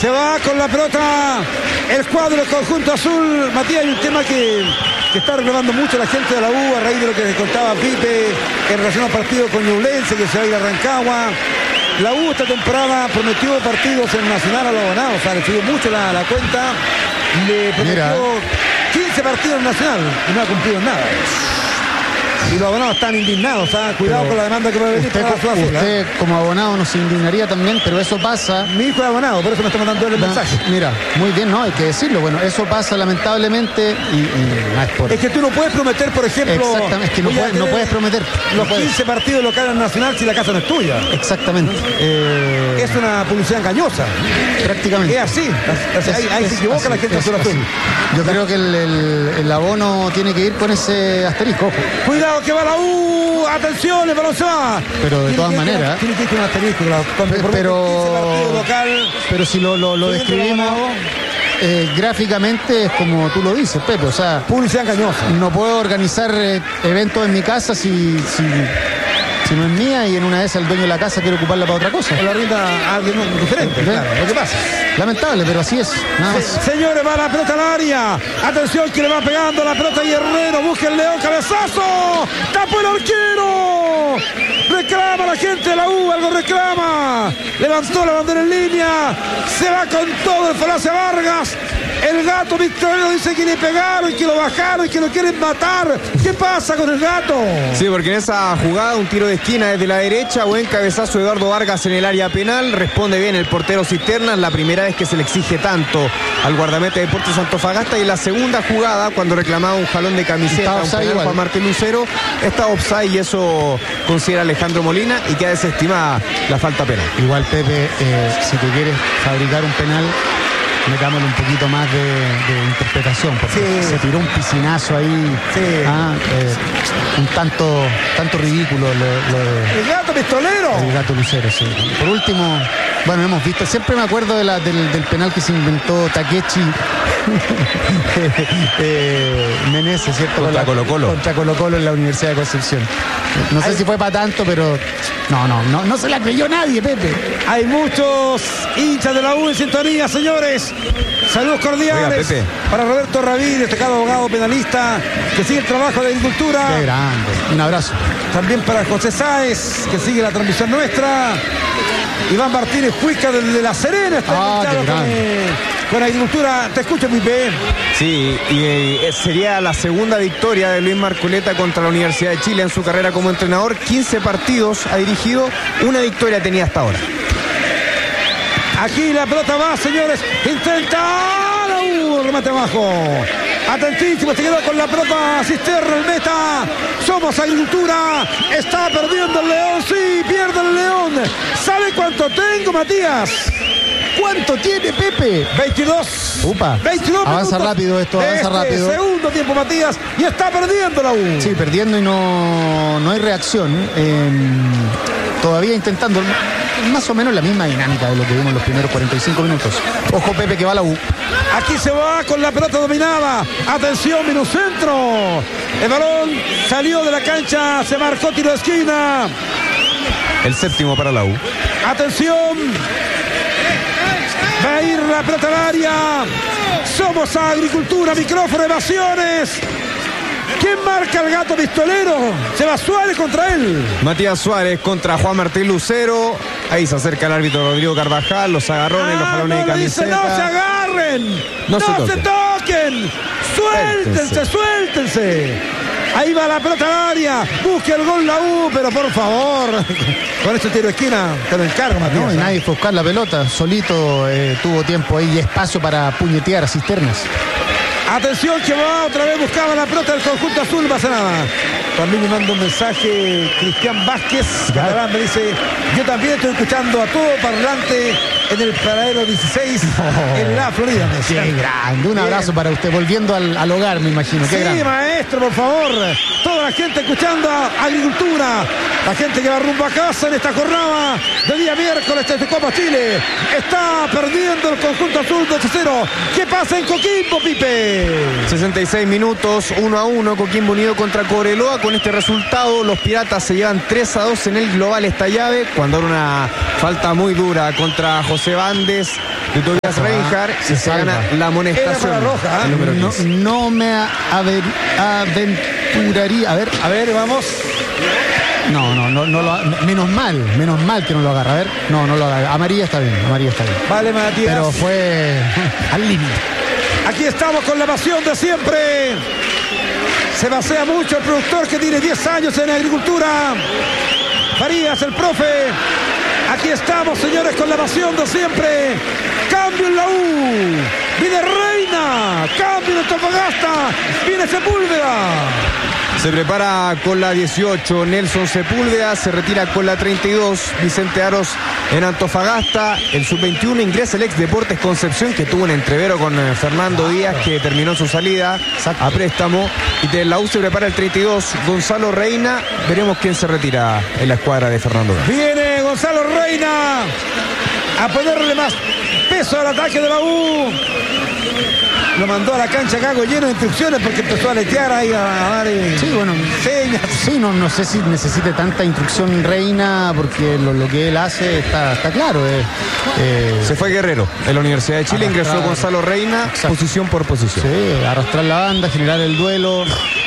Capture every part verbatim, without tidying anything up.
Se va con la pelota el cuadro del conjunto azul. Matías, hay un tema que, que está reclamando mucho la gente de la U a raíz de lo que les contaba Pipe en relación al partido con Ñublense, que se va a ir a Rancagua. La U esta temporada prometió partidos en Nacional a los abonados, o sea, le subió mucho la, la cuenta. Le prometió Mira. quince partidos en Nacional y no ha cumplido nada. Y los abonados están indignados, ¿sabes? Cuidado pero con la demanda que puede venir usted, para la usted como abonado nos indignaría también, pero eso pasa. Mi hijo es abonado, por eso me está mandando el no, mensaje. Mira, muy bien, no, hay que decirlo. Bueno, eso pasa lamentablemente y, y no es por... Es que tú no puedes prometer, por ejemplo... Exactamente, es que no, puedes, no puedes prometer. Los no quince partidos locales nacional si la casa no es tuya. Exactamente. Eh... Es una publicidad engañosa. Prácticamente. Es así. Es, es, ahí ahí es, se equivoca así, la gente azul azul. Yo creo que el, el, el abono tiene que ir con ese asterisco. Ojo. Cuidado que va la U. Atención, el balón se va. Pero de todas maneras. Tiene que ir con un asterisco. Pero, pero, local, pero si lo, lo, lo describimos eh, gráficamente es como tú lo dices, Pepe. O sea, publicidad engañosa. No puedo organizar eh, eventos en mi casa si... si Si no es mía y en una de esas el dueño de la casa quiere ocuparla para otra cosa. O la rinda a alguien diferente, claro, lo que pasa. Lamentable, pero así es, nada más. Se, señores, va la pelota al área. Atención que le va pegando la pelota y Herrero. Busca el León, cabezazo. Tapó el arquero. Reclama la gente de la U, algo reclama. Levantó la bandera en línea. Se va con todo el Falacia Vargas. El gato Victorino dice que le pegaron, que lo bajaron y que lo quieren matar. ¿Qué pasa con el gato? Sí, porque en esa jugada, un tiro de esquina desde la derecha, buen cabezazo de Eduardo Vargas en el área penal, responde bien el portero Cisternas, la primera vez que se le exige tanto al guardameta de Deportes Antofagasta, y en la segunda jugada, cuando reclamaba un jalón de camiseta, un penal Juan Martín Lucero, está offside y eso considera Alejandro Molina y queda desestimada la falta penal. Igual, Pepe, eh, si tú quieres fabricar un penal, metámosle un poquito más de, de interpretación, porque sí. Se tiró un piscinazo ahí, sí. ah, eh, un tanto tanto ridículo lo, lo de, el gato pistolero, el gato Lucero, sí. Por último, bueno, hemos visto, siempre me acuerdo de la, del, del penal que se inventó Takechi eh, Meneses, ¿cierto? Contra Colo Colo. Contra Colo Colo en la Universidad de Concepción. No sé Hay... si fue para tanto, pero no, no, no, no se la creyó nadie, Pepe. Hay muchos hinchas de la U en sintonía, señores. Saludos cordiales. Oiga, para Roberto Raví, destacado abogado penalista, que sigue el trabajo de agricultura. Qué grande. Un abrazo. También para José Sáez, que sigue la transmisión nuestra. Iván Martínez Huica desde La Serena está ah, con, con agricultura. Te escucho, Pipe. Sí, y eh, sería la segunda victoria de Luis Marcoleta contra la Universidad de Chile en su carrera como entrenador. quince partidos ha dirigido, una victoria tenía hasta ahora. Aquí la pelota va, señores. Intenta. Uh, remate abajo. Atentísimo, se quedó con la pelota Cisterna, el meta. Somos agricultura. Está perdiendo el León. Sí, pierde el León. ¿Sabe cuánto tengo, Matías? ¿Cuánto tiene, Pepe? veintidós. Upa. veintidós avanza rápido esto, avanza este rápido. Segundo tiempo, Matías. Y está perdiendo la U. Sí, perdiendo y no, no hay reacción. Eh, todavía intentando. Más o menos la misma dinámica de lo que vimos en los primeros cuarenta y cinco minutos. Ojo, Pepe, que va la U. Aquí se va con la pelota dominada. Atención, Minucentro. El balón salió de la cancha. Se marcó tiro de esquina. El séptimo para la U. Atención. Va a ir la pelota al área. Somos agricultura, micrófono, evasiones. ¿Quién marca al gato pistolero? Se va Suárez contra él. Matías Suárez contra Juan Martín Lucero. Ahí se acerca el árbitro Rodrigo Carvajal. Los agarrones, ah, los jalones no de camiseta. Dice, no se agarren. No, no se, toquen. se toquen. Suéltense, suéltense. Ahí va la pelota al área. Busque el gol la U, pero por favor. Con este tiro de esquina te lo encargo, Matías. No, y nadie fue a buscar la pelota. Solito eh, tuvo tiempo ahí y espacio para puñetear a Cisternas. Atención que va, otra vez buscaba la pelota del conjunto azul, no pasa nada. También me manda un mensaje Cristian Vázquez, catalán, me dice, yo también estoy escuchando a todo parlante en el paradero dieciséis oh, en la Florida. Qué grande, un abrazo Bien. Para usted, volviendo al, al hogar, me imagino. Qué sí, grande. Maestro, por favor, toda la gente escuchando a Agricultura, la gente que va rumbo a casa en esta jornada de día miércoles de Copa Chile. Está perdiendo el conjunto azul dos a cero. ¿Qué pasa en Coquimbo, Pipe? sesenta y seis minutos, uno a uno, Coquimbo Unido contra Cobreloa. Con este resultado, los Piratas se llevan tres a dos en el global esta llave, cuando era una falta muy dura contra José Bandes. de Tobias Reinhardt y se, se gana la amonestación. Era para roja, ¿eh? No, no me aver, aventuraría. A ver, a ver, vamos. No, no, no, no lo, menos mal, menos mal que no lo agarra. A ver, no, no lo agarra. Amarilla está bien, amarilla está bien. Vale, Matías. Pero fue al límite. Aquí estamos con la pasión de siempre. Se basea mucho el productor que tiene diez años en agricultura. Farías, el profe. Aquí estamos, señores, con la pasión de siempre. Cambio en la U. Viene Reina. Cambio en Antofagasta. Viene Sepúlveda. Se prepara con la dieciocho Nelson Sepúlveda, se retira con la treinta y dos Vicente Aros en Antofagasta. El sub veintiuno ingresa el ex Deportes Concepción, que tuvo un entrevero con Fernando Díaz, que terminó su salida a préstamo. Y de la U se prepara el treinta y dos Gonzalo Reina. Veremos quién se retira en la escuadra de Fernando Díaz. Viene Gonzalo Reina a ponerle más peso al ataque de la U. Lo mandó a la cancha Gago lleno de instrucciones porque empezó a letear ahí, a, a dar eh, sí, bueno, señas. Sí, no, no sé si necesite tanta instrucción Reina, porque lo, lo que él hace está, está claro. Eh, eh, Se fue Guerrero en la Universidad de Chile, arrastrar, ingresó Gonzalo Reina, exacto, posición por posición. Sí, arrastrar la banda, generar el duelo,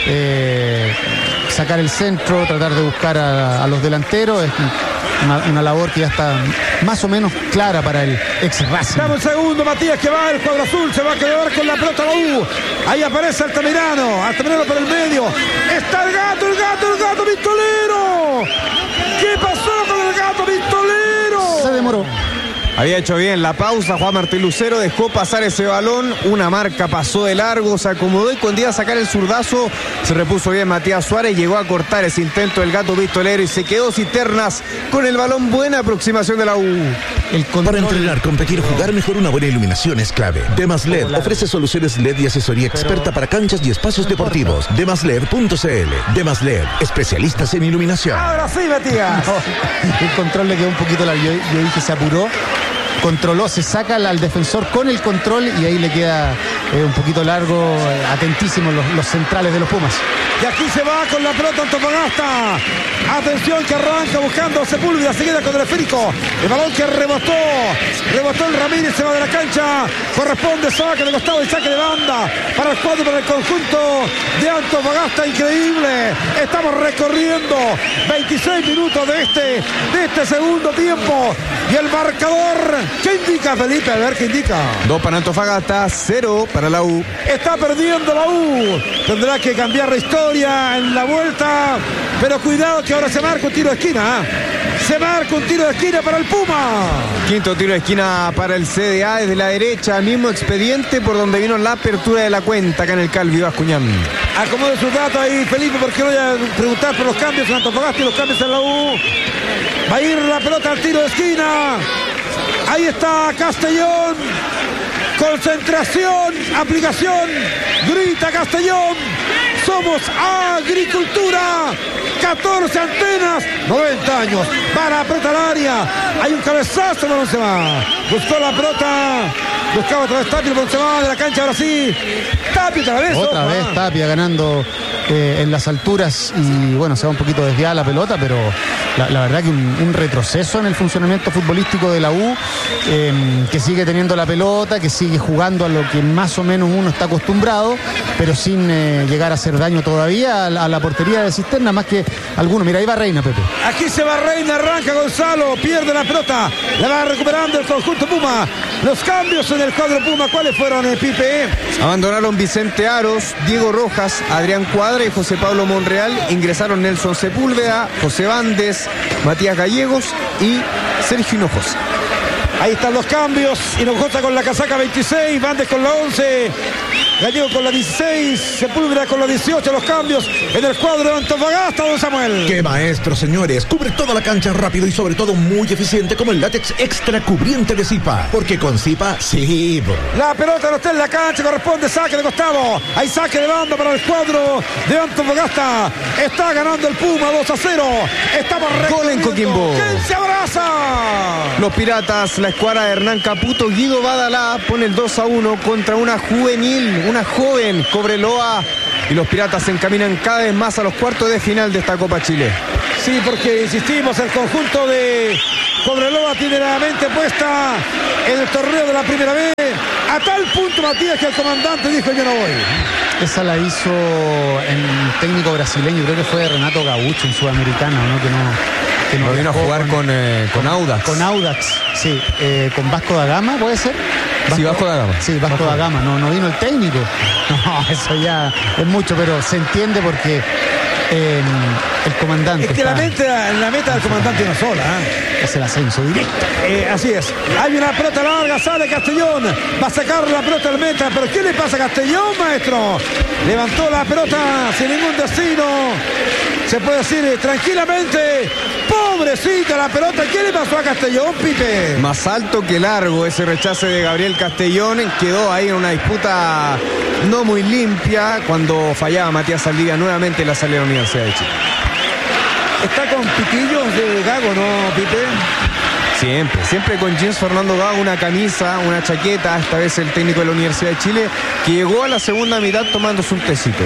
eh, sacar el centro, tratar de buscar a, a los delanteros. Es una, una labor que ya está más o menos clara para el ex Racing. Dame un segundo, Matías, que va el cuadro azul, se va a quedar con la pelota la U. Ahí aparece Altamirano, Altamirano por el medio. Está el gato, el gato, el gato pistolero. ¿Qué pasó con el gato pistolero? Se demoró. Había hecho bien la pausa, Juan Martín Lucero dejó pasar ese balón, una marca pasó de largo, se acomodó y cuando iba a sacar el zurdazo se repuso bien Matías Suárez, llegó a cortar ese intento del gato pistolero y se quedó Cisternas con el balón. Buena aproximación de la U. El Para entrenar, competir, jugar mejor, una buena iluminación es clave. Demas L E D ofrece soluciones L E D y asesoría experta para canchas y espacios deportivos. demas led punto c l. Demas L E D, especialistas en iluminación. Ahora sí, Matías. No, el control le quedó un poquito largo. Yo, yo dije se apuró. Controló, se saca al defensor con el control y ahí le queda eh, un poquito largo, eh, atentísimos los, los centrales de los Pumas. Y aquí se va con la pelota Antofagasta. Atención que arranca buscando a Sepúlveda, se queda con el esférico. El balón que rebotó, rebotó el Ramírez, se va de la cancha. Corresponde saque de costado y saque de banda para el cuadro, para el conjunto de Antofagasta. Increíble. Estamos recorriendo veintiséis minutos de este, de este segundo tiempo. Y el marcador, ¿qué indica, Felipe? A ver qué indica. Dos para Antofagasta, cero para la U. Está perdiendo la U. Tendrá que cambiar la historia en la vuelta. Pero cuidado que ahora se marca un tiro de esquina. Se marca un tiro de esquina para el Puma. Quinto tiro de esquina para el C D A desde la derecha. Mismo expediente por donde vino la apertura de la cuenta acá en el Calvi Bascuñán. Acomode sus datos ahí, Felipe, porque voy a preguntar por los cambios en Antofagasta y los cambios en la U. Va a ir la pelota al tiro de esquina. Ahí está Castellón. Concentración, aplicación. Grita Castellón. Somos agricultura. catorce antenas, noventa años. Para apretar el área. Hay un cabezazo, no se va. Buscó la pelota. Buscaba otra vez Tapia, el se va de la cancha, ahora sí. Tapia otra vez. Otra opa. vez Tapia ganando eh, en las alturas y bueno, se va un poquito desviada la pelota, pero la, la verdad que un, un retroceso en el funcionamiento futbolístico de la U, eh, que sigue teniendo la pelota, que sigue jugando a lo que más o menos uno está acostumbrado, pero sin eh, llegar a hacer daño todavía a la, a la portería de Cisterna, más que alguno. Mira, ahí va Reina, Pepe. Aquí se va Reina, arranca Gonzalo, pierde la pelota, la va recuperando el conjunto Puma. Los cambios en el cuadro Puma, ¿cuáles fueron, eh, Pipe? Abandonaron Vicente Aros, Diego Rojas, Adrián Cuadra y José Pablo Monreal. Ingresaron Nelson Sepúlveda, José Bandes, Matías Gallegos y Sergio Hinojos. Ahí están los cambios. Hinojosa con la casaca veintiséis, Bandes con la once, Gallego con la dieciséis, Sepúlveda con la dieciocho. Los cambios en el cuadro de Antofagasta, don Samuel. ¡Qué maestro, señores! Cubre toda la cancha rápido y sobre todo muy eficiente como el látex extra cubriente de Zipa. Porque con Zipa, sí. La pelota no está en la cancha, corresponde saque de costado. Hay saque de banda para el cuadro de Antofagasta. Está ganando el Puma dos a cero. Estamos gol en Coquimbo. ¿Quién se abraza? Los Piratas, la escuadra de Hernán Caputo, Guido Badalá pone el dos a uno contra una juvenil, una joven Cobreloa, y los Piratas se encaminan cada vez más a los cuartos de final de esta Copa Chile. Sí, porque insistimos, el conjunto de Cobreloa tiene la mente puesta en el torneo de la primera vez. A tal punto, Matías, que el comandante dijo: yo no voy. Esa la hizo en un técnico brasileño, creo que fue Renato Gaúcho en Sudamericana, ¿no? Que no, que no vino a jugar con, con, eh, con Audax. Con Audax, sí. Eh, con Vasco da Gama, ¿puede ser? Vasco, sí, Vasco da Gama. Sí, Vasco, Vasco da Gama. No, no vino el técnico. No, eso ya es mucho, pero se entiende porque eh, el comandante. Es que la meta, la meta del comandante es una sola, ¿eh? Es el ascenso directo. Eh, así es. Hay una pelota larga, sale Castellón. Va a sacar la pelota al meta. ¿Pero qué le pasa a Castellón, maestro? Levantó la pelota sin ningún destino. Se puede decir tranquilamente: pobrecita la pelota. ¿Qué le pasó a Castellón, Pipe? Más alto que largo ese rechace de Gabriel Castellón. Quedó ahí en una disputa no muy limpia cuando fallaba Matías Saldivia nuevamente en la salida de la Universidad de Chile. Está con piquillos de Gago, ¿no, Pipe? Siempre, siempre con James Fernando Gago, una camisa, una chaqueta, esta vez el técnico de la Universidad de Chile, que llegó a la segunda mitad tomándose un tecito.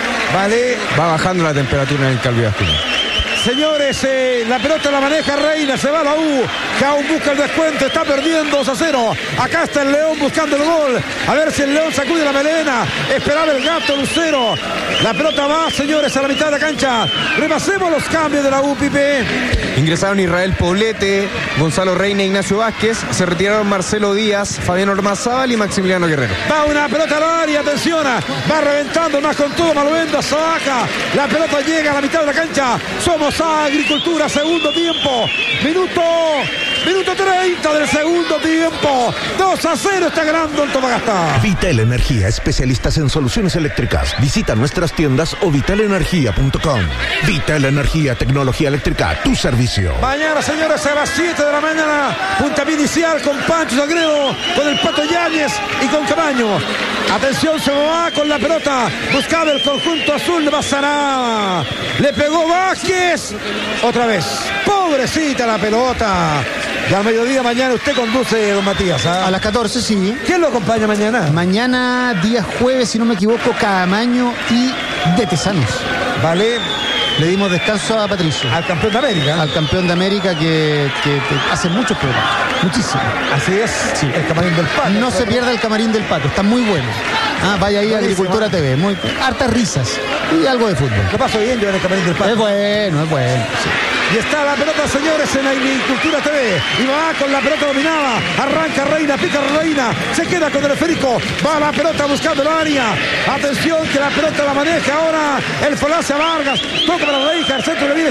Vale. Va bajando la temperatura en el Calvi Bascuñán. Señores, eh, la pelota la maneja Reina, se va la U, que aún busca el descuento, está perdiendo dos a cero. Acá está el León buscando el gol, a ver si el León sacude la melena, esperaba el gato Lucero. La pelota va, señores, a la mitad de la cancha. Repasemos los cambios de la U, Pipe. Ingresaron Israel Poblete, Gonzalo Reina, Ignacio Vázquez, se retiraron Marcelo Díaz, Fabián Ormazábal y Maximiliano Guerrero. Va una pelota al área, atención, va reventando más con todo Maluenda, saca, la pelota llega a la mitad de la cancha. Somos a Agricultura, segundo tiempo, minuto, minuto treinta del segundo tiempo, dos a cero está ganando Antofagasta. Vital Energía, especialistas en soluciones eléctricas. Visita nuestras tiendas o vital energía punto com. Vital Energía, tecnología eléctrica, tu servicio. Mañana, señores, a las siete de la mañana, puntapié inicial con Pancho Sagredo, con el Pato Yáñez y con Camaño. Atención, se va con la pelota, buscaba el conjunto azul, no pasa nada. Le pegó Vázquez, otra vez, pobrecita la pelota. Y al mediodía mañana usted conduce, don Matías, ¿ah? A las catorce, sí. ¿Quién lo acompaña mañana? Mañana, día jueves, si no me equivoco, Camaño y De Tesanos. Vale. Le dimos descanso a Patricio. Al campeón de América. Al campeón de América que, que, que hace muchos programas. Muchísimo. Así es. Sí. El camarín del Pato. No se pierda el camarín del Pato. Está muy bueno. Ah, vaya ahí a Agricultura T V. Muy, hartas risas. Y algo de fútbol. Lo paso bien yo en el camarín del Pato. Es bueno, es bueno. Sí. Y está la pelota, señores, en Agricultura T V. Y va con la pelota dominada. Arranca Reina, pica Reina. Se queda con el esférico. Va la pelota buscando el área. Atención que la pelota la maneja ahora el Falacia Vargas. Toca para Reina. El centro que viene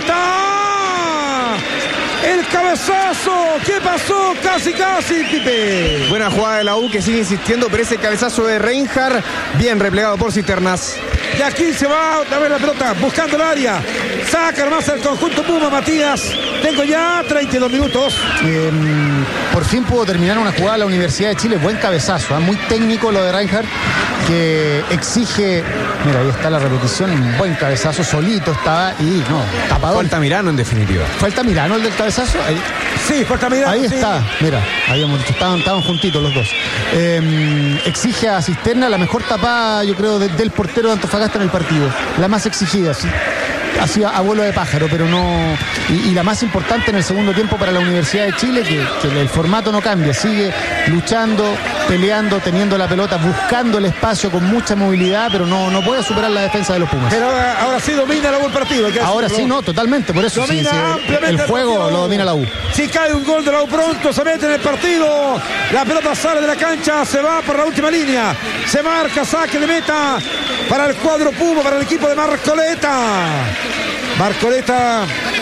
está. El cabezazo. ¿Qué pasó? Casi, casi, Pipe. Buena jugada de la U que sigue insistiendo, pero ese cabezazo de Reinhardt, bien replegado por Cisternas. Y aquí se va a ver la pelota, buscando el área. Saca más el conjunto Puma, Matías. Tengo ya treinta y dos minutos. Eh, por fin pudo terminar una jugada a la Universidad de Chile. Buen cabezazo, ¿eh? Muy técnico lo de Reinhardt, que exige. Mira, ahí está la repetición. Un buen cabezazo, solito estaba y no, tapador. Falta Mirano en definitiva. Falta Mirano el del cabezazo. Ahí. Sí, falta Mirano. Ahí sí. está, mira, habíamos dicho, estaban, estaban juntitos los dos. Eh, exige a Cisterna la mejor tapada, yo creo, de, del portero de Antofagasta en el partido. La más exigida, sí. Hacía abuelo de pájaro, pero no. Y, y la más importante en el segundo tiempo para la Universidad de Chile, que, que el formato no cambia, sigue luchando, peleando, teniendo la pelota, buscando el espacio con mucha movilidad, pero no, no puede superar la defensa de los Pumas. Pero ahora, ahora sí domina la U el partido. Ahora sí, no, totalmente, por eso sí, sí, el juego partido. Lo domina la U. Si cae un gol de la U pronto, se mete en el partido. La pelota sale de la cancha, se va por la última línea. Se marca, saque de meta para el cuadro Puma, para el equipo de Marcoleta. Marcoleta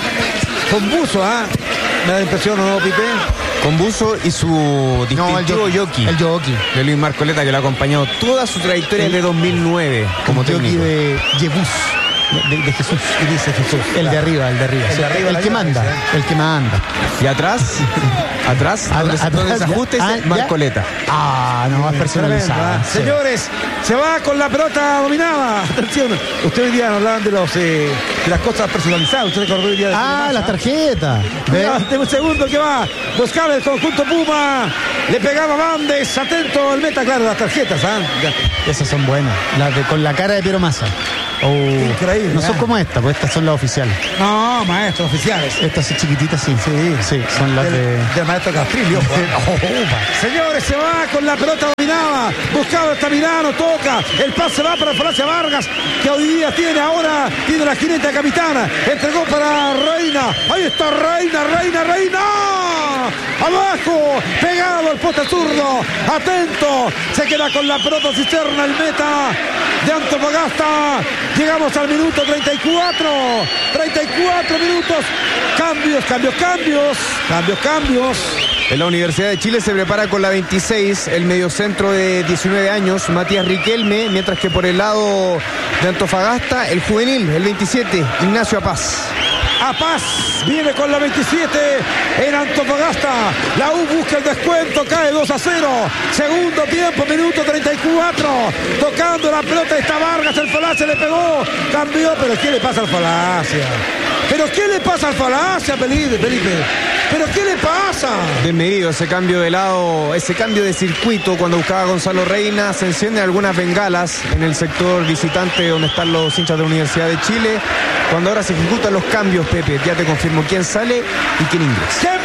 con buzo, ¿ah? ¿eh? Me da impresión, ¿no, Pipe? Con buzo y su distintivo no, el jockey. El jockey. De Luis Marcoleta, que lo ha acompañado toda su trayectoria desde dos mil nueve como el técnico. Jockey de Jebus. De, de Jesús, y dice Jesús. El de arriba, el de arriba. El, de arriba, el que manda, dice, ¿eh? El que manda. Y atrás, atrás, a, donde, a, donde se ajuste ah, es Marcoleta. Ah, no, es personalizada. Sí. Señores, se va con la pelota dominada. Atención, ustedes hoy día hablaban de los eh, de las cosas personalizadas. Ustedes recordó hoy día de Ah, las tarjetas. De un segundo que va. Buscaba el conjunto Puma. Le pegaba Bandes. Atento al meta, claro, las tarjetas. ¿eh? Esas son buenas. Las de con la cara de Piero Massa. Oh. Increíble. ahí. No ya. son como estas, pues estas son las oficiales. No, maestros oficiales. Estas sí, chiquititas, sí. Sí, Sí, son las del, de... del maestro Castrillo. Señores, se va con la pelota dominada. Buscado Altamirano, toca. El pase va para Falacia Vargas, que hoy día tiene ahora, tiene la jineta capitana. Entregó para Reina. Ahí está Reina, Reina, Reina. Abajo, pegado al poste zurdo. Atento. Se queda con la pelota Cisterna, el meta de Antofagasta. Llegamos al minuto treinta y cuatro. treinta y cuatro minutos. Cambios, cambios, cambios. Cambios, cambios. En la Universidad de Chile se prepara con la veintiséis, el mediocentro de diecinueve años, Matías Riquelme, mientras que por el lado de Antofagasta, el juvenil, el veintisiete, Ignacio Apaz. Apaz viene con la veintisiete en Antofagasta. La U busca el descuento, cae dos a cero. Segundo tiempo, minuto treinta y cuatro. Tocando la pelota está Vargas, el Falacia le pegó. Cambió, pero ¿qué le pasa al Falacia? ¿Pero qué le pasa al Falacia, Felipe? Felipe? ¿Pero qué le pasa? Desmedido ese cambio de lado, ese cambio de circuito cuando buscaba a Gonzalo Reina. Se encienden algunas bengalas en el sector visitante donde están los hinchas de la Universidad de Chile. Cuando ahora se ejecutan los cambios, Pepe, ya te confirmo quién sale y quién ingresa. ¿Quién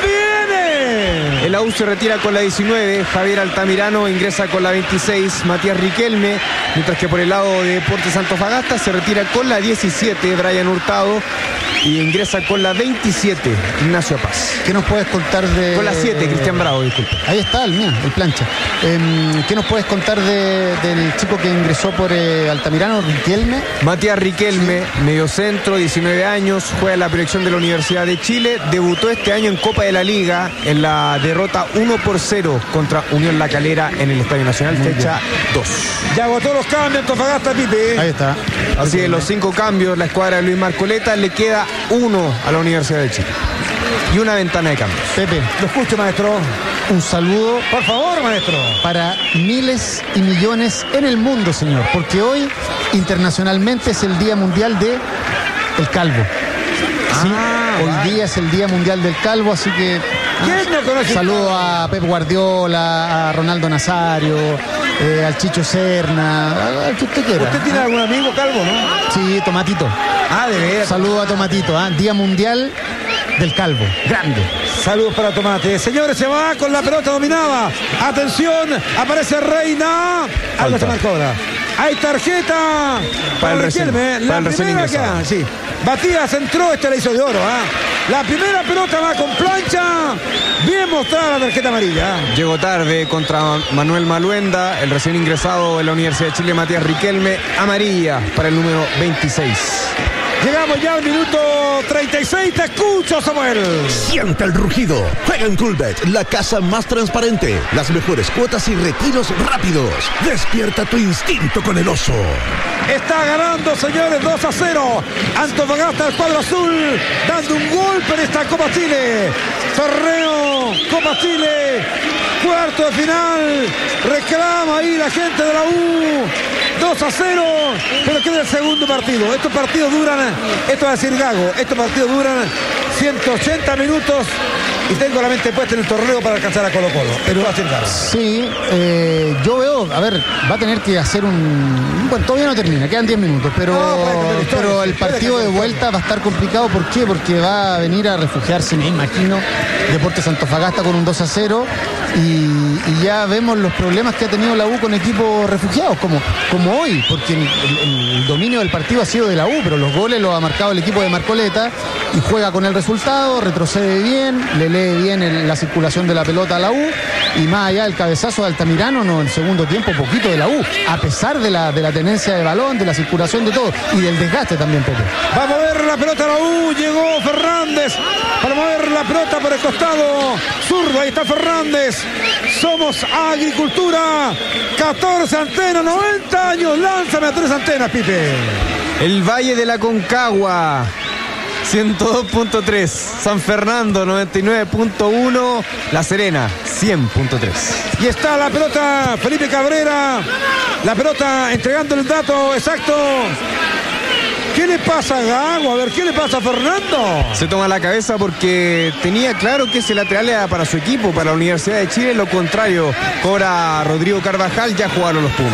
viene? El A U se retira con la diecinueve, Javier Altamirano ingresa con la veintiséis, Matías Riquelme, mientras que por el lado de Deportes Antofagasta se retira con la diecisiete, Brian Hurtado, y ingresa con la veintisiete, Ignacio Paz. ¿Qué nos puedes contar de...? Con la siete, Cristian Bravo, disculpe. Ahí está, el mío, el plancha. Eh, ¿Qué nos puedes contar de, del chico que ingresó por eh, Altamirano, Riquelme? Matías Riquelme, mediocentro, diecinueve años, juega en la proyección de la Universidad de Chile, debutó este año en Copa de la Liga en la derrota uno por cero contra Unión La Calera en el Estadio Nacional, Muy fecha dos. Ya agotó los cambios Antofagasta, Pipe. Ahí está. Así que los cinco cambios, la escuadra de Luis Marcoleta, le queda uno a la Universidad de Chile. Y una ventana de cambios. Pepe, Lo escucho, maestro. un saludo Por favor, maestro. para miles y millones en el mundo, señor, porque hoy internacionalmente es el Día Mundial de el Calvo. Sí, Ah, hoy vale. día es el Día Mundial del Calvo, así que ¿Quién no conoce? saludo a Pep Guardiola, a Ronaldo Nazario, eh, al Chicho Serna, al que usted quiera. ¿Usted tiene algún amigo calvo, no? Sí, Tomatito. Ah, de veras. Saludo a Tomatito, ¿ah? Día Mundial del Calvo. Grande. Saludos para Tomate. Señores, se va con la pelota dominada. Atención, aparece Reina. Algo se marcó ahora. Hay tarjeta para el recién- Riquelme. La para el recién primera que ingresado. ha- sí. Batías entró, este le hizo de oro. ¿ah? La primera pelota va con plancha. Bien mostrada la tarjeta amarilla. ¿ah? Llegó tarde contra Manuel Maluenda, el recién ingresado en la Universidad de Chile, Matías Riquelme, amarilla para el número veintiséis. Llegamos ya al minuto treinta y seis. Te escucho, Samuel. Sienta el rugido. Juega en Coolbet, la casa más transparente. Las mejores cuotas y retiros rápidos. Despierta tu instinto con el oso. Está ganando, señores, dos a cero. Antofagasta, el cuadro azul, dando un golpe en esta Copa Chile. Torneo Copa Chile, cuarto de final. Reclama ahí la gente de la U. dos a cero, pero queda el segundo partido. Estos partidos duran, esto va a decir Gago, estos partidos duran ciento ochenta minutos y tengo la mente puesta en el torneo para alcanzar a Colo Colo. Pero va a decir Gago. Sí, eh, yo veo, a ver, va a tener que hacer un... Bueno, todavía no termina, quedan diez minutos, pero, No, puede cambiar la historia, pero sí, el puede partido de cambiar la vuelta va a estar complicado. ¿Por qué? Porque va a venir a refugiarse, me imagino, Deportes Antofagasta con un dos a cero y, y ya vemos los problemas que ha tenido la U con equipos refugiados, como, como hoy, porque el, el- el dominio del partido ha sido de la U, pero los goles los ha marcado el equipo de Marcoleta y juega con el resultado, retrocede bien, le lee bien el- la circulación de la pelota a la U y más allá del cabezazo de Altamirano, no, en el segundo tiempo poquito de la U, a pesar de la, de la tenencia de balón, de la circulación de todo y del desgaste también, Pepe. Va a mover la pelota a la U, llegó Fernández para mover la pelota por el costado zurdo, ahí está Fernández. Somos Agricultura, catorce antenas, noventa años, lánzame a tres antenas, Pipe. El Valle de la Concagua, ciento dos punto tres. San Fernando, noventa y nueve punto uno. La Serena, cien punto tres. Y está la pelota, Felipe Cabrera, la pelota entregando el dato exacto. ¿Qué le pasa a Gago? A ver, ¿qué le pasa a Fernando? Se toma la cabeza porque tenía claro que ese lateral era para su equipo, para la Universidad de Chile. Lo contrario, cobra Rodrigo Carvajal, ya jugaron los Pumas.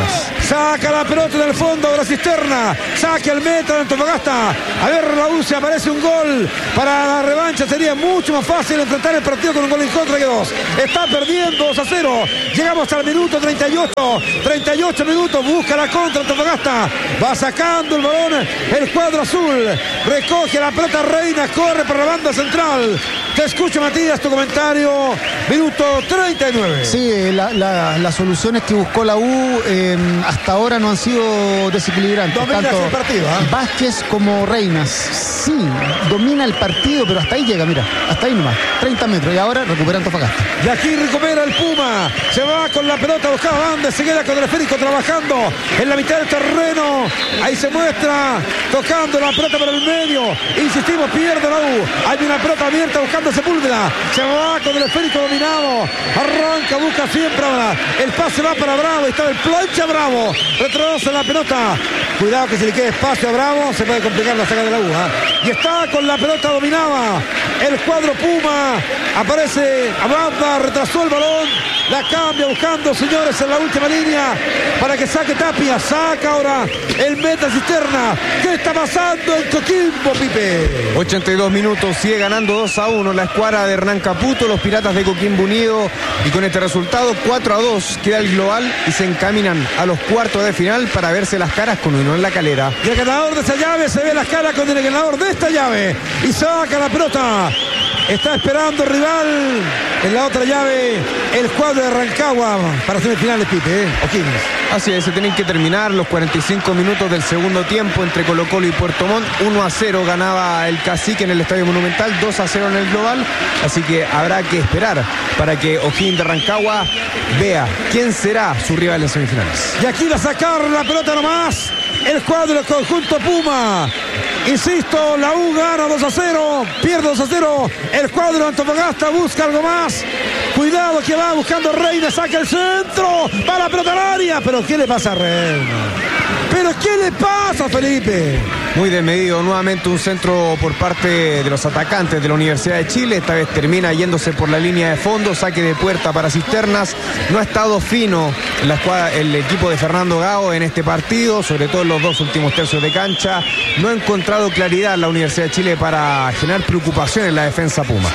Saca la pelota del fondo de la cisterna. Saque al meta de Antofagasta. A ver, la U, si aparece un gol para la revancha, sería mucho más fácil enfrentar el partido con un gol en contra que dos. Está perdiendo dos a cero. Llegamos al minuto treinta y ocho. treinta y ocho minutos. Busca la contra Antofagasta. Va sacando el balón el cuadro azul. Recoge la pelota Reina. Corre por la banda central. Te escucho, Matías, tu comentario. Minuto treinta y nueve. Sí, la, la, las soluciones que buscó la U eh, hasta ahora no han sido desequilibrantes. Domina tanto el partido, ¿eh? Vázquez como Reinas. Sí, domina el partido, pero hasta ahí llega, mira, hasta ahí nomás. treinta metros y ahora recupera Antofagasta. Y aquí recupera el Puma. Se va con la pelota, buscaba banda, se queda con el esférico trabajando en la mitad del terreno. Ahí se muestra, tocando la pelota por el medio. Insistimos, pierde la U. Hay una pelota abierta buscando Sepúlveda. Se va con el esférico dominado. Arranca, busca siempre ahora. El pase va para Bravo. Está el plancha Bravo. Retrocede la pelota. Cuidado que si le queda espacio a Bravo, se puede complicar la saga de la U. ¿eh? Y está con la pelota dominada. El cuadro Puma. Aparece a banda, retrasó el balón. La cambia buscando, señores, en la última línea para que saque Tapia. Saca ahora el meta cisterna. ¿Qué está pasando en Coquimbo, Pipe? ochenta y dos minutos, sigue ganando dos a uno la escuadra de Hernán Caputo, los Piratas de Coquimbo Unido, y con este resultado cuatro a dos queda el global y se encaminan a los cuartos de final para verse las caras con Unión La Calera. Y el ganador de esa llave se ve las caras con el ganador de esta llave y saca la pelota. Está esperando el rival en la otra llave, el cuadro de Rancagua para semifinales, Pipe, ¿eh? O'Higgins. Así es, se tienen que terminar los cuarenta y cinco minutos del segundo tiempo entre Colo Colo y Puerto Montt. uno a cero ganaba el Cacique en el Estadio Monumental, dos a cero en el global. Así que habrá que esperar para que O'Higgins de Rancagua vea quién será su rival en semifinales. Y aquí va a sacar la pelota nomás el cuadro del conjunto Puma. Insisto, la U gana dos a cero, pierde dos a cero. El cuadro de Antofagasta busca algo más. Cuidado que va buscando Reina, saca el centro, va la pelota al área. Pero ¿qué le pasa a Reina? ¿Pero qué le pasa, Felipe? Muy desmedido, nuevamente un centro por parte de los atacantes de la Universidad de Chile. Esta vez termina yéndose por la línea de fondo, saque de puerta para Cisternas. No ha estado fino la escuadra, el equipo de Fernando Gago en este partido, sobre todo en los dos últimos tercios de cancha. No ha encontrado claridad la Universidad de Chile para generar preocupación en la defensa Puma.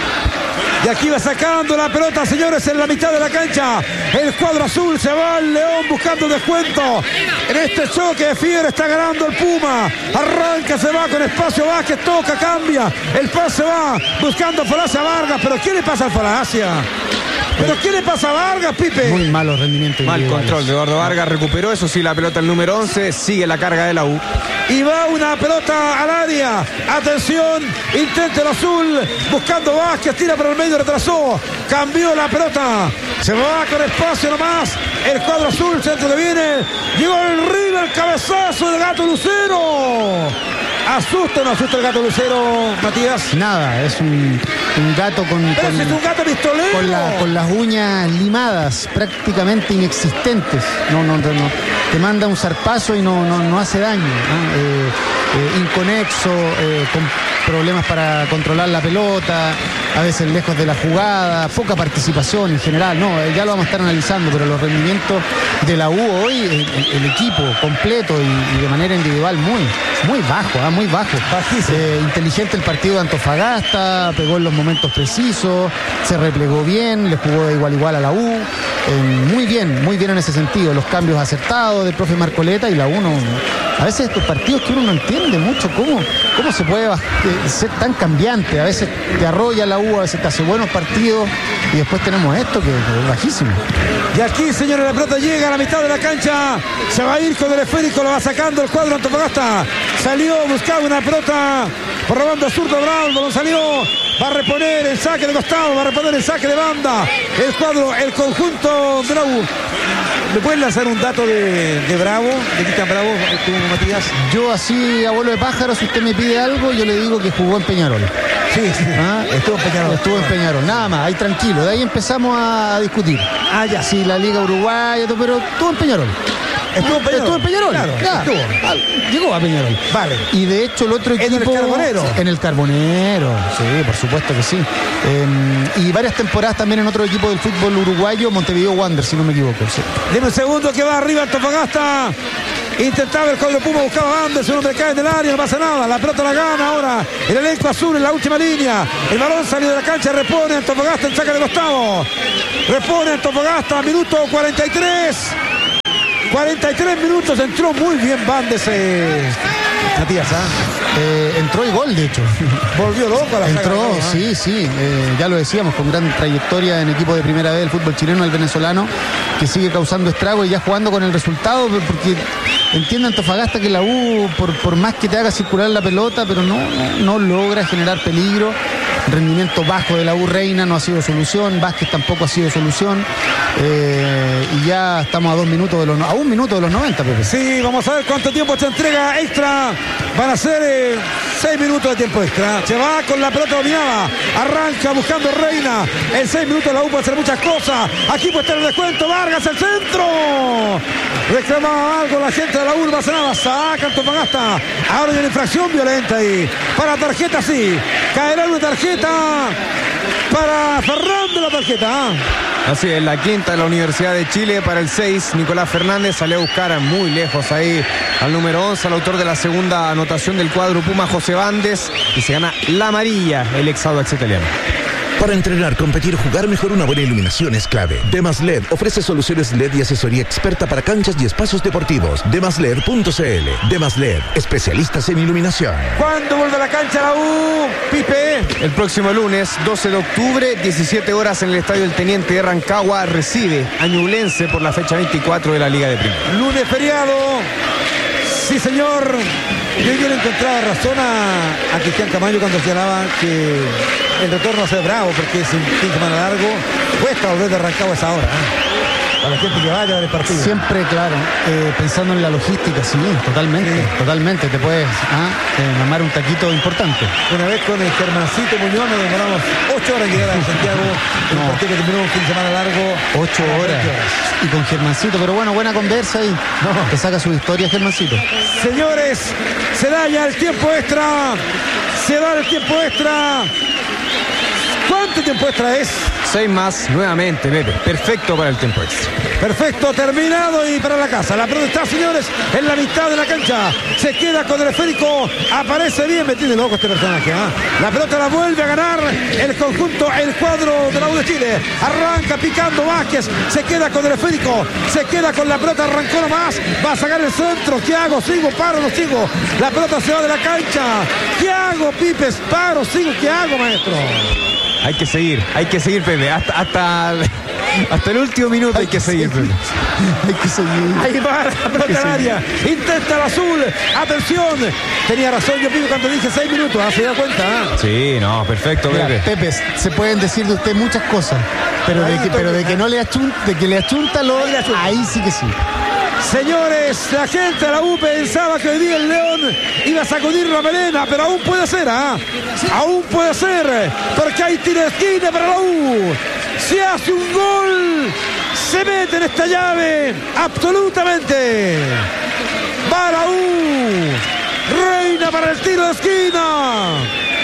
Y aquí va sacando la pelota, señores, en la mitad de la cancha. El cuadro azul, se va el León buscando descuento. En este choque de Fiera está ganando el Puma. Arranca, se va con espacio Vázquez, toca, cambia. El pase va buscando Falacia Vargas. ¿Pero qué le pasa al Falacia? ¿Pero qué le pasa a Vargas, Pipe? Muy malos rendimientos. Mal control de Eduardo Vargas, recuperó, eso sí, la pelota el número once, sigue la carga de la U. Y va una pelota al área. Atención, intenta el azul, buscando Vázquez, tira por el medio, retrasó, cambió la pelota. Se va con espacio nomás. El cuadro azul, centro que viene. Llegó el River, el cabezazo del Gato Lucero. ¿Asusta o no asusta el Gato Lucero, Matías? Nada, es un, un gato con, Pero con, si es un gato pistolero. con, la, con las uñas limadas, prácticamente inexistentes. No, no, no, no. Te manda un zarpazo y no, no, no hace daño. ¿no? Eh, eh, inconexo, eh, con problemas para controlar la pelota, a veces lejos de la jugada, poca participación en general. No, eh, ya lo vamos a estar analizando, pero los rendimientos de la U hoy, el, el equipo completo y, y de manera individual muy, muy bajo, ¿eh? muy bajo. Eh, inteligente el partido de Antofagasta, pegó en los momentos precisos, se replegó bien, le jugó de igual a igual a la U. Eh, muy bien, muy bien en ese sentido. Los cambios acertados del profe Marcoleta y la U no, a veces estos partidos que uno no entiende mucho cómo, cómo se puede eh, ser tan cambiante. A veces te arrolla la U, a veces te hace buenos partidos y después tenemos esto que, que es bajísimo. Y aquí, señores, la pelota llega a la mitad de la cancha. Se va a ir con el esférico, lo va sacando el cuadro Antofagasta. Salió, buscaba una pelota por la banda zurda, Bravo, no salió. Va a reponer el saque de costado, va a reponer el saque de banda. El cuadro, el conjunto de la U. ¿Me puedes lanzar un dato de, de Bravo, de Cristian Bravo, tú, Matías? Yo así, abuelo de pájaro, si usted me pide algo, yo le digo que jugó en Peñarol. Sí, sí. ¿Ah? Estuvo en Peñarol. Estuvo en Peñarol, nada más, ahí tranquilo. De ahí empezamos a discutir. Ah, ya. Sí, la Liga Uruguaya, pero estuvo en Peñarol. Estuvo en Peñarol. Estuvo en Peñarol. Claro, ya. estuvo. Ah, llegó a Peñarol. Vale. Y de hecho el otro equipo... ¿En el Carbonero? En el Carbonero, sí, por supuesto que sí. Eh, y varias temporadas también en otro equipo del fútbol uruguayo, Montevideo Wanderers, si no me equivoco. Sí. Deme un segundo que va arriba Antofagasta. Intentaba el cuadro Puma, buscaba a Andes, un hombre cae en el área, no pasa nada. La pelota la gana ahora el elenco azul en la última línea. El balón salió de la cancha, repone Antofagasta en saca de costado. Repone Antofagasta, minuto cuarenta y tres. cuarenta y tres minutos, entró muy bien Bandes. Eh, Matías, ¿ah? Eh, entró y gol, de hecho. Volvió loco a la Entró, saga, ¿no? sí, sí, eh, ya lo decíamos, con gran trayectoria en equipo de primera vez del fútbol chileno, el venezolano, que sigue causando estrago y ya jugando con el resultado, porque entiende Antofagasta que la U, por, por más que te haga circular la pelota, pero no, no, no logra generar peligro. Rendimiento bajo de la U Reina no ha sido solución, Vázquez tampoco ha sido solución, eh, y ya estamos a dos minutos de los a un minuto de los noventa, Pepe. Sí, vamos a ver cuánto tiempo se entrega extra. Van a ser eh, seis minutos de tiempo extra. Se va con la pelota dominada. Arranca buscando Reina. En seis minutos la U puede hacer muchas cosas. Aquí puede estar el descuento. Vargas el centro. Reclamaba algo la gente de la U. No pasa nada. Saca Antofagasta. Ahora hay una infracción violenta ahí. Para tarjeta, sí. Caerá una tarjeta para Fernández, la tarjeta. Así es, la quinta de la Universidad de Chile para el seis. Nicolás Fernández salió a buscar muy lejos ahí al número once, al autor de la segunda anotación del cuadro Puma, José Bandes, y se gana la amarilla el ex Audax italiano. Para entrenar, competir, jugar mejor, una buena iluminación es clave. Demas L E D ofrece soluciones L E D y asesoría experta para canchas y espacios deportivos. demas led punto c l. Demas L E D, especialistas en iluminación. ¿Cuándo vuelve a la cancha la U, Pipe? El próximo lunes, doce de octubre, diecisiete horas en el Estadio El Teniente de Rancagua, recibe a Ñublense por la fecha veinticuatro de la Liga de Primera. Lunes feriado. Sí, señor. Yo bien encontraba razón a, a Cristian Camayo cuando señalaba que el retorno a ser bravo, porque es un fin de semana largo. Cuesta volver de Rancagua a esa hora, ¿eh? Para la gente que vaya a ver el partido. Siempre, claro, eh, pensando en la logística, sí, totalmente, Sí. totalmente. Te puedes ah, eh, mamar un taquito importante. Una vez con el Germancito Muñoz nos demoramos ocho horas en llegar a Santiago. El No. partido que terminó un fin de semana largo. Ocho horas. Y con Germancito, pero bueno, buena conversa y No. te saca su historia, Germancito. Señores, se da ya el tiempo extra. Se da el tiempo extra. ¿Cuánto tiempo extra es? Seis más, nuevamente, Pepe. Perfecto para el tiempo extra. Perfecto, terminado y para la casa. La pelota está, señores, en la mitad de la cancha. Se queda con el esférico. Aparece bien, me tiene loco este personaje. ¿eh? La pelota la vuelve a ganar el conjunto, el cuadro de la U de Chile. Arranca picando Vázquez. Se queda con el esférico. Se queda con la pelota, arrancó nomás. Va a sacar el centro. ¿Qué hago? ¿Sigo? ¿Paro? ¿No sigo? La pelota se va de la cancha. ¿Qué hago, Pipes? ¿Paro? ¿Sigo? ¿Qué hago, maestro? Hay que seguir, hay que seguir, Pepe. Hasta, hasta, hasta el último minuto hay que seguir, Pepe. Hay que seguir. Ahí va la pelota al área. Intenta el azul. Atención. Tenía razón yo pido cuando dije seis minutos. ¿Ah? ¿Se da cuenta? ¿Ah? Sí, no, perfecto, Mira, Pepe. Pepe, se pueden decir de usted muchas cosas, pero de Ahí que, estoy, pero de que no le achunta, de que le achunta lo, Ahí le achunta. ahí sí que sí. Señores, la gente de la U pensaba que hoy día el León iba a sacudir la melena, pero aún puede ser, ¿ah? Aún puede ser, porque hay tiro de esquina para la U. Se hace un gol, se mete en esta llave, absolutamente. Va la U, Reina para el tiro de esquina.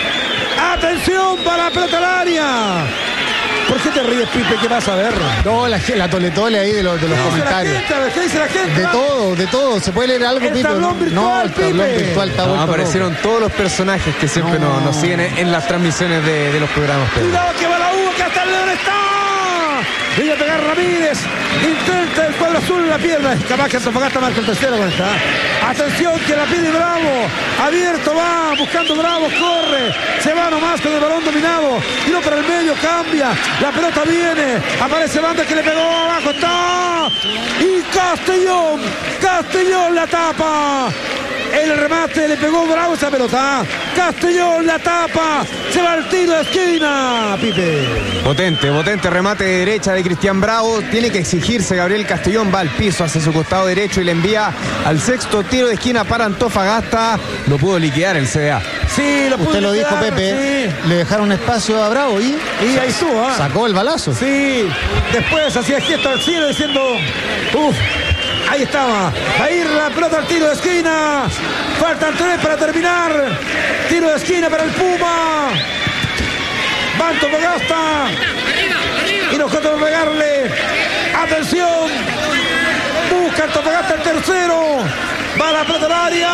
Atención para la pelota al área. ¿Por qué te ríes, Pipe? ¿Qué vas a ver? No, la, la tole tole ahí de los, de los ¿Qué dice la comentarios. gente? A ver, ¿qué dice la gente? De todo, de todo. ¿Se puede leer algo, El Pipe? tablón No, virtual, no, el tablón Pipe. virtual está No, vuelto aparecieron todos los personajes que siempre No. nos, nos siguen en las transmisiones de, de los programas, Pepe. Cuidado que va la U, acá está el León, está. Viene a pegar Ramírez. Intenta el cuadro azul en la pierna. Capaz que Antofagasta marca el tercero con esta. Atención que la pide Bravo. Abierto va, buscando Bravo, corre. Se va nomás con el balón dominado. Tiro para el medio, cambia. La pelota viene. Aparece Banda que le pegó abajo. Está. Y Castellón. Castellón la tapa. El remate le pegó Bravo esa pelota. Castellón la tapa. Se va el tiro de esquina, Pipe. Potente, potente remate de derecha de Cristian Bravo. Tiene que exigirse Gabriel Castellón. Va al piso hacia su costado derecho y le envía al sexto tiro de esquina para Antofagasta. Lo pudo liquidar el C D A. Sí, lo pudo Usted lo dijo, quedar, Pepe. Le dejaron espacio a Bravo y Sí. Y ahí estuvo, ¿ah? sacó el balazo. Sí. Después hacía gesto al cielo diciendo, uff, Ahí estaba. Va a ir la pelota al tiro de esquina. Faltan tres para terminar. Tiro de esquina para el Puma. Va Antofagasta. Y nos cuesta pegarle. Atención. Busca Antofagasta el tercero. Va la pelota al área.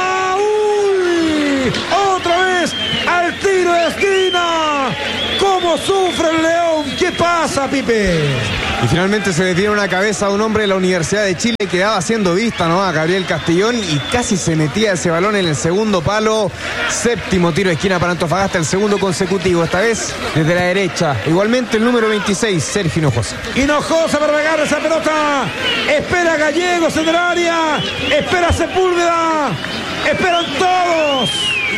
¡Uy! Otra vez al tiro de esquina. ¿Cómo sufre el León? ¿Qué pasa, Pipe? Y finalmente se detiene una cabeza a un hombre de la Universidad de Chile. Quedaba haciendo vista, ¿no?, a Gabriel Castellón y casi se metía ese balón en el segundo palo. Séptimo tiro de esquina para Antofagasta, el segundo consecutivo, esta vez desde la derecha. Igualmente el número veintiséis, Sergio Hinojosa. Hinojosa para pegar esa pelota. Espera Gallegos en el área. Espera Sepúlveda. Esperan todos.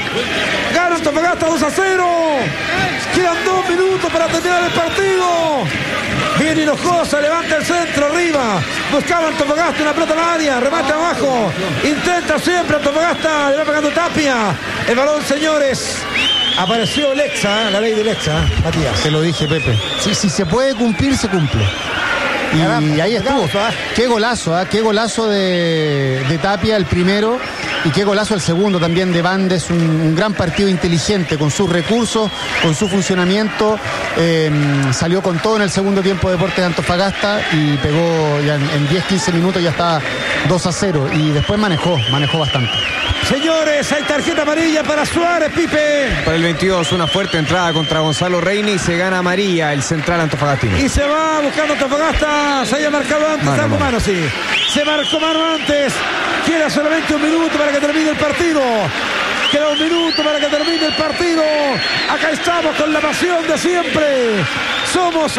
Gana Antofagasta dos a cero. Quedan dos minutos para terminar el partido. Viene Hinojosa, levanta el centro arriba. Buscaba Antofagasta una pelota al área. Remate abajo. Intenta siempre Antofagasta. Le va pegando Tapia. El balón, señores. Apareció Lexa, la ley de Lexa, Matías. Te lo dije, Pepe. Si, si se puede cumplir, se cumple. Y Caramba, ahí estuvo. ¿eh? Qué golazo, ¿eh? Qué golazo de, de Tapia, el primero. Y qué golazo el segundo también de Bandes. Un, un gran partido inteligente, con sus recursos, con su funcionamiento. Eh, salió con todo en el segundo tiempo de Deportes de Antofagasta y pegó ya en, en diez quince minutos, ya está dos a cero. Y después manejó, manejó bastante. Señores, hay tarjeta amarilla para Suárez, Pipe. Para el veintidós, una fuerte entrada contra Gonzalo Reina y se gana amarilla el central antofagastino. Y se va buscando Antofagasta. Se haya marcado antes, mano, algo mano, sí. Se marcó mano antes. Queda solamente un minuto para que termine el partido. Queda un minuto para que termine el partido. Acá estamos con la pasión de siempre. Somos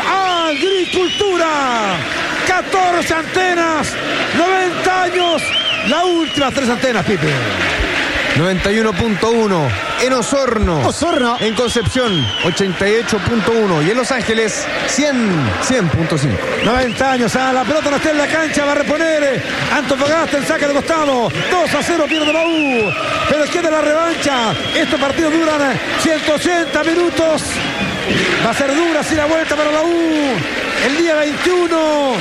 Agricultura. catorce antenas, noventa años. Las últimas tres antenas, Pipe. noventa y uno punto uno en Osorno. Osorno. En Concepción, ochenta y ocho punto uno. Y en Los Ángeles, cien punto cinco. noventa años. Ah, la pelota no está en la cancha. Va a reponer Antofagasta el saque de costado. dos a cero pierde la U. Pero queda la revancha. Estos partidos duran ciento ochenta minutos. Va a ser dura así la vuelta para la U. El día veintiuno.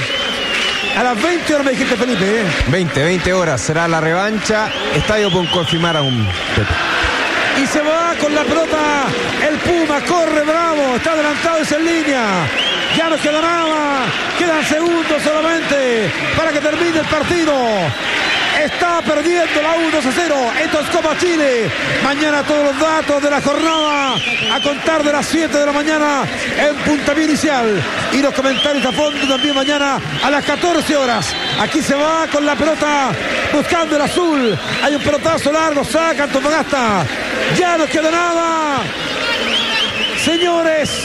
A las veinte horas me dijiste, Felipe, ¿eh? veinte, veinte horas será la revancha. Estadio por confirmar aún, Pepe. Y se va con la pelota el Puma, corre bravo, está adelantado, es en línea. Ya no queda nada, quedan segundos solamente para que termine el partido. Está perdiendo la U dos a cero. Esto es Copa Chile. Mañana todos los datos de la jornada a contar de las siete de la mañana en puntapié inicial. Y los comentarios a fondo también mañana a las catorce horas. Aquí se va con la pelota buscando el azul. Hay un pelotazo largo, saca Antofagasta. Ya no queda nada. Señores,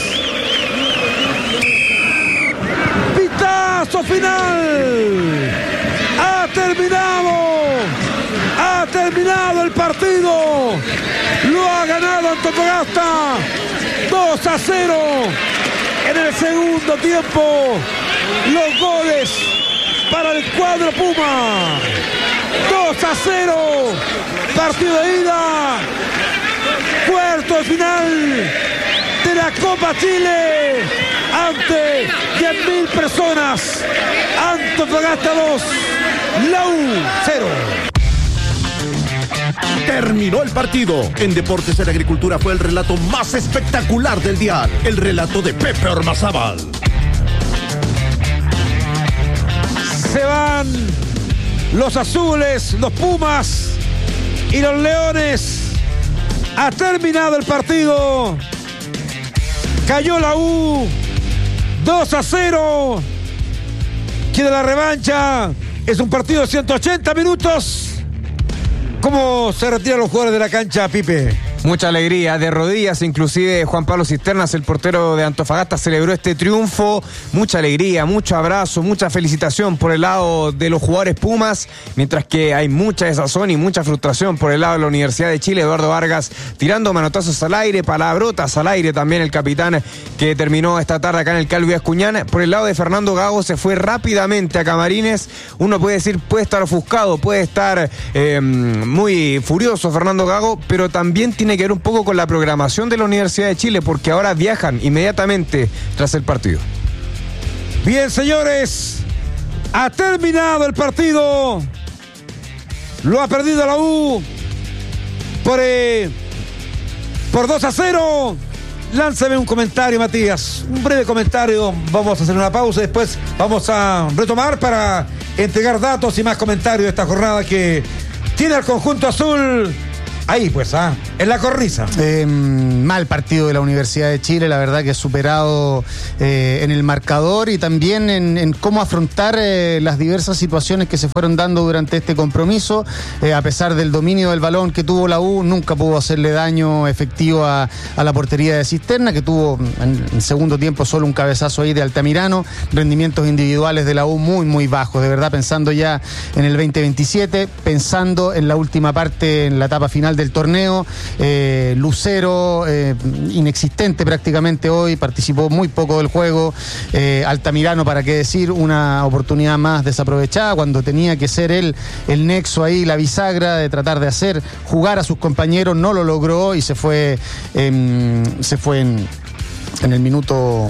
pitazo final. Ha terminado. Ha terminado el partido. Lo ha ganado Antofagasta. dos a cero. En el segundo tiempo. Los goles para el cuadro Puma. dos a cero. Partido de ida. Cuarto de final de la Copa Chile. Ante diez mil personas. Antofagasta dos. La U cero. Terminó el partido. En Deportes en Agricultura fue el relato más espectacular del dial. El relato de Pepe Ormazábal. Se van los azules, los Pumas y los Leones. Ha terminado el partido. Cayó la U dos a cero. Queda la revancha. Es un partido de ciento ochenta minutos. ¿Cómo se retiran los jugadores de la cancha, Pipe? Mucha alegría, de rodillas, inclusive Juan Pablo Cisternas, el portero de Antofagasta, celebró este triunfo. Mucha alegría, mucho abrazo, mucha felicitación por el lado de los jugadores Pumas, mientras que hay mucha desazón y mucha frustración por el lado de la Universidad de Chile. Eduardo Vargas tirando manotazos al aire, palabrotas al aire también el capitán que terminó esta tarde acá en el Calvi Bascuñán. Por el lado de Fernando Gago se fue rápidamente a Camarines. Uno puede decir, puede estar ofuscado, puede estar eh, muy furioso Fernando Gago, pero también tiene que ver un poco con la programación de la Universidad de Chile, porque ahora viajan inmediatamente tras el partido. Bien, señores, Ha terminado el partido. Lo ha perdido la U por, eh, por dos a cero. Lánzame un comentario, Matías. Un breve comentario. Vamos a hacer una pausa. Después vamos a retomar para entregar datos y más comentarios de esta jornada que tiene al conjunto azul. Ahí pues, ah, en la cornisa. Eh, mal partido de la Universidad de Chile, la verdad que superado eh, en el marcador y también en, en cómo afrontar eh, las diversas situaciones que se fueron dando durante este compromiso. Eh, a pesar del dominio del balón que tuvo la U, nunca pudo hacerle daño efectivo a, a la portería de Cisterna, que tuvo en, en segundo tiempo solo un cabezazo ahí de Altamirano. Rendimientos individuales de la U muy, muy bajos, de verdad, pensando ya en el veinte veintisiete, pensando en la última parte, en la etapa final del torneo. eh, Lucero eh, inexistente prácticamente hoy, participó muy poco del juego. eh, Altamirano, para qué decir, una oportunidad más desaprovechada cuando tenía que ser él el nexo ahí, la bisagra de tratar de hacer jugar a sus compañeros, no lo logró y se fue eh, se fue en, en el minuto,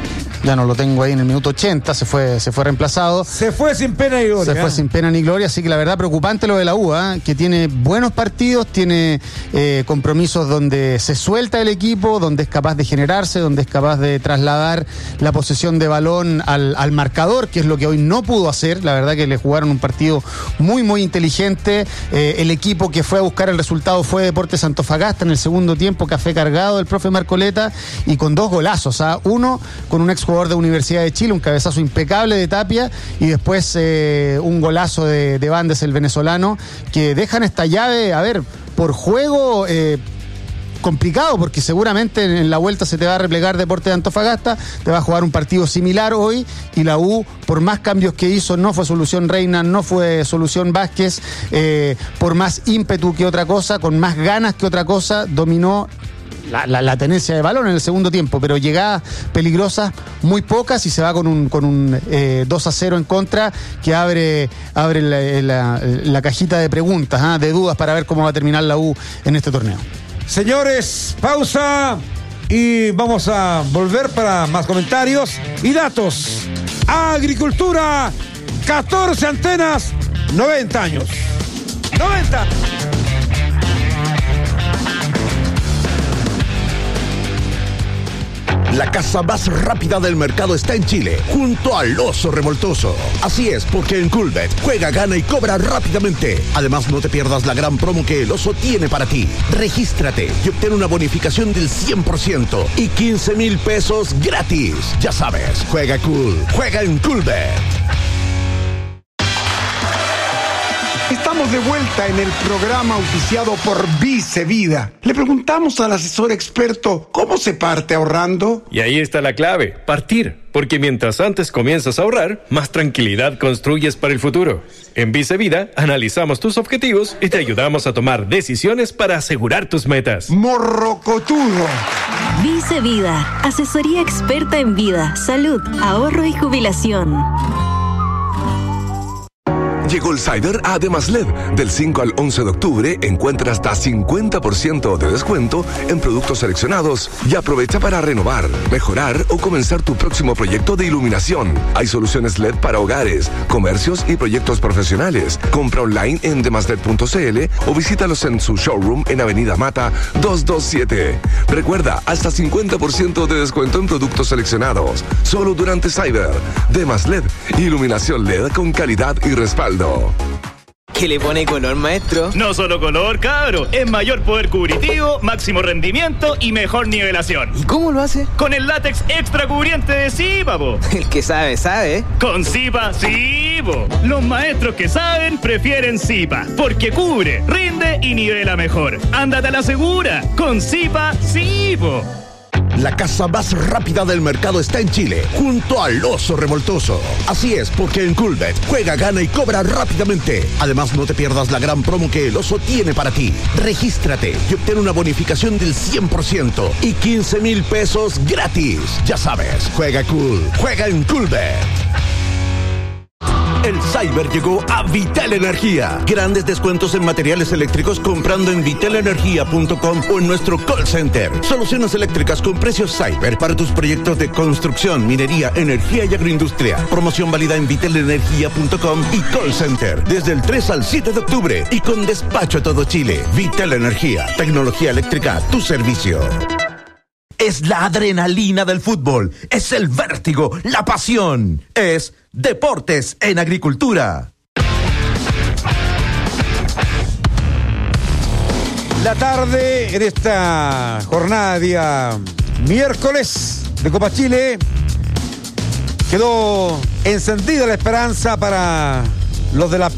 ya no lo tengo ahí, en el minuto ochenta se fue, se fue reemplazado. Se fue sin pena ni gloria. Se fue sin pena ni gloria, así que la verdad preocupante lo de la U, ¿eh? Que tiene buenos partidos, tiene eh, compromisos donde se suelta el equipo, donde es capaz de generarse, donde es capaz de trasladar la posesión de balón al, al marcador, que es lo que hoy no pudo hacer. La verdad que le jugaron un partido muy, muy inteligente. Eh, el equipo que fue a buscar el resultado fue Deportes Antofagasta en el segundo tiempo, café cargado del profe Marcoleta y con dos golazos, ¿eh? Uno con un ex jugador de Universidad de Chile, un cabezazo impecable de Tapia, y después eh, un golazo de, de Bandes, el venezolano, que dejan esta llave, a ver, por juego eh, complicado, porque seguramente en la vuelta se te va a replegar Deportes de Antofagasta, te va a jugar un partido similar hoy, y la U, por más cambios que hizo, no fue solución Reina, no fue solución Vázquez, eh, por más ímpetu que otra cosa, con más ganas que otra cosa, dominó La, la, la tenencia de balón en el segundo tiempo, pero llegadas peligrosas muy pocas, y se va con un, con un eh, dos a cero en contra, que abre, abre la, la, la cajita de preguntas, ¿eh? de dudas para ver cómo va a terminar la U en este torneo. Señores, pausa y vamos a volver para más comentarios y datos. Agricultura, catorce antenas, noventa años. noventa. La casa más rápida del mercado está en Chile, junto al Oso Revoltoso. Así es, porque en Coolbet juega, gana y cobra rápidamente. Además, no te pierdas la gran promo que el Oso tiene para ti. Regístrate y obtén una bonificación del cien por ciento y quince mil pesos gratis. Ya sabes, juega cool, juega en Coolbet. Estamos de vuelta en el programa auspiciado por Vice Vida. Le preguntamos al asesor experto cómo se parte ahorrando. Y ahí está la clave, partir. Porque mientras antes comienzas a ahorrar, más tranquilidad construyes para el futuro. En Vice Vida analizamos tus objetivos y te ayudamos a tomar decisiones para asegurar tus metas. Morrocotudo. Vice Vida, asesoría experta en vida, salud, ahorro y jubilación. Llegó el Cyber a Demaslet. Del cinco al once de octubre encuentra hasta cincuenta por ciento de descuento en productos seleccionados y aprovecha para renovar, mejorar o comenzar tu próximo proyecto de iluminación. Hay soluciones L E D para hogares, comercios y proyectos profesionales. Compra online en demaslet punto cl o visítalos en su showroom en Avenida Mata doscientos veintisiete. Recuerda, hasta cincuenta por ciento de descuento en productos seleccionados. Solo durante Cyber. Demaslet, iluminación L E D con calidad y respaldo. ¿Qué le pone color, maestro? No solo color, cabro. Es mayor poder cubritivo, máximo rendimiento y mejor nivelación. ¿Y cómo lo hace? Con el látex extra cubriente de Zipa, po. El que sabe, sabe. Con Zipa, sí, po. Los maestros que saben prefieren Zipa, porque cubre, rinde y nivela mejor. Ándate a la segura. Con Zipa, sí, po. La casa más rápida del mercado está en Chile, junto al Oso Revoltoso. Así es, porque en Coolbet juega, gana y cobra rápidamente. Además, no te pierdas la gran promo que el Oso tiene para ti. Regístrate y obtén una bonificación del cien por ciento y quince mil pesos gratis. Ya sabes, juega cool, juega en Coolbet. El Cyber llegó a Vital Energía. Grandes descuentos en materiales eléctricos comprando en vital energía punto com o en nuestro call center. Soluciones eléctricas con precios Cyber para tus proyectos de construcción, minería, energía y agroindustria. Promoción válida en vital energía punto com y call center desde el tres al siete de octubre y con despacho a todo Chile. Vital Energía, tecnología eléctrica a tu servicio. Es la adrenalina del fútbol, es el vértigo, la pasión, es Deportes en Agricultura. La tarde en esta jornada día miércoles de Copa Chile quedó encendida la esperanza para los de la